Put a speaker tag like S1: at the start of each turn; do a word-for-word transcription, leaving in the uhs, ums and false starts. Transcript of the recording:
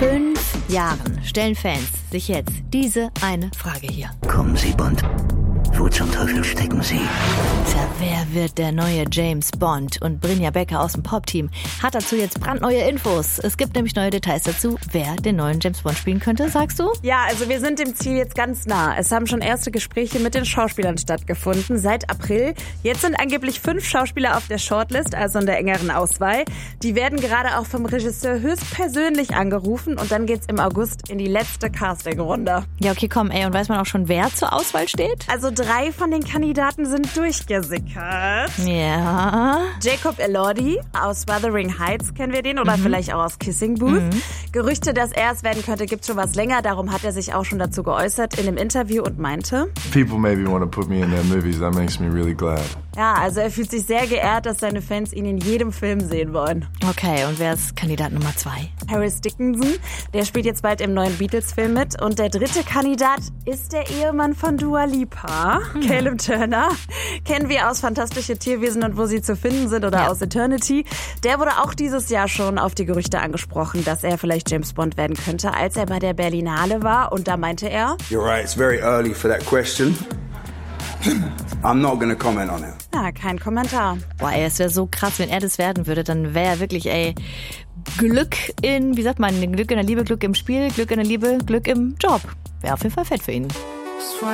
S1: fünf Jahren stellen Fans sich jetzt diese eine Frage hier.
S2: Kommen Sie, Bond. Wo zum Teufel stecken Sie?
S1: Tja, wer wird der neue James Bond? Und Brynja Becker aus dem Pop-Team hat dazu jetzt brandneue Infos. Es gibt nämlich neue Details dazu, wer den neuen James Bond spielen könnte, sagst du?
S3: Ja, also wir sind dem Ziel jetzt ganz nah. Es haben schon erste Gespräche mit den Schauspielern stattgefunden seit April. Jetzt sind angeblich fünf Schauspieler auf der Shortlist, also in der engeren Auswahl. Die werden gerade auch vom Regisseur höchstpersönlich angerufen und dann geht's im August in die letzte Casting-Runde.
S1: Ja, okay, komm, ey, und weiß man auch schon, wer zur Auswahl steht?
S3: Also drei von den Kandidaten sind durchgesickert.
S1: Ja.
S3: Jacob Elordi aus Wuthering Heights kennen wir den oder mhm. vielleicht auch aus Kissing Booth. Mhm. Gerüchte, dass er es werden könnte, gibt schon was länger. Darum hat er sich auch schon dazu geäußert in dem Interview und meinte:
S4: People maybe want to put me in their movies. That makes me really glad.
S3: Ja, also er fühlt sich sehr geehrt, dass seine Fans ihn in jedem Film sehen wollen.
S1: Okay, und wer ist Kandidat Nummer zwei?
S3: Paris Dickinson, der spielt jetzt bald im neuen Beatles-Film mit. Und der dritte Kandidat ist der Ehemann von Dua Lipa, hm. Caleb Turner. Kennen wir aus Fantastische Tierwesen und wo sie zu finden sind oder ja. aus Eternity. Der wurde auch dieses Jahr schon auf die Gerüchte angesprochen, dass er vielleicht James Bond werden könnte, als er bei der Berlinale war. Und da meinte er:
S5: You're right, it's very early for that question. I'm not gonna comment on it.
S3: Ja, kein Kommentar.
S1: Boah, ey, es wäre so krass, wenn er das werden würde, dann wäre er wirklich, ey, Glück in, wie sagt man, Glück in der Liebe, Glück im Spiel, Glück in der Liebe, Glück im Job. Wäre auf jeden Fall fett für ihn.